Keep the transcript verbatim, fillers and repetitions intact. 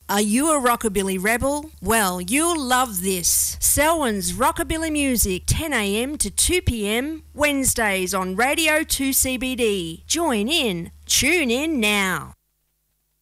Are you a rockabilly rebel? Well, you'll love this. Selwyn's Rockabilly Music, ten a m to two p m, Wednesdays on Radio two C B D. Join in. Tune in now.